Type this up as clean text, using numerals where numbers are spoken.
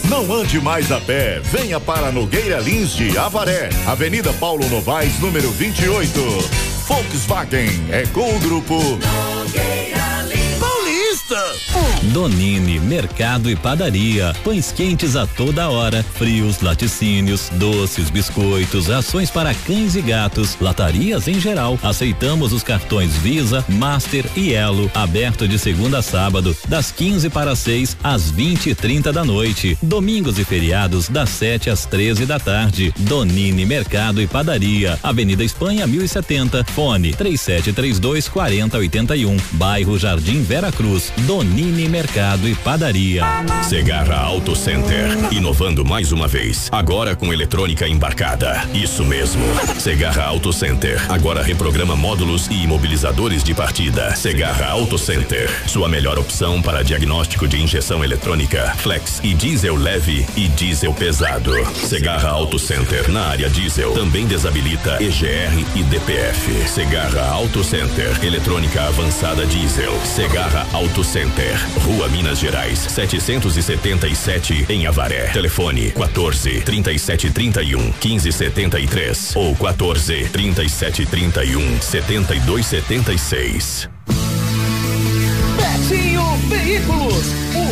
Não ande mais a pé, venha para Nogueira Lins de Avaré, Avenida Paulo Novaes, número 28. Volkswagen é com o grupo Nogueira Lins. Paulista. Donini Mercado e Padaria, pães quentes a toda hora, frios, laticínios, doces, biscoitos, rações para cães e gatos, latarias em geral. Aceitamos os cartões Visa, Master e Elo, aberto de segunda a sábado, das 15 para 6 às 20h30 da noite. Domingos e feriados das 7 às 13 da tarde. Donini Mercado e Padaria, Avenida Espanha 1070, fone 3732-4081, bairro Jardim Vera Cruz. Donini Mercado e Padaria. Segarra Auto Center, inovando mais uma vez, agora com eletrônica embarcada. Isso mesmo. Segarra Auto Center, agora reprograma módulos e imobilizadores de partida. Segarra Auto Center, sua melhor opção para diagnóstico de injeção eletrônica, flex e diesel leve e diesel pesado. Segarra Auto Center, na área diesel, também desabilita EGR e DPF. Segarra Auto Center, eletrônica avançada diesel. Segarra Auto Center, Rua Minas Gerais, 777 em Avaré. Telefone 14-3731-1573 ou 14-3731-7276. Betinho Veículos.